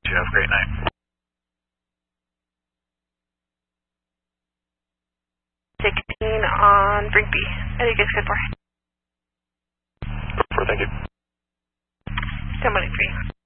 you. Have a great night. 16 on Brinkby. How do you guys good for? Thank you. Somebody free.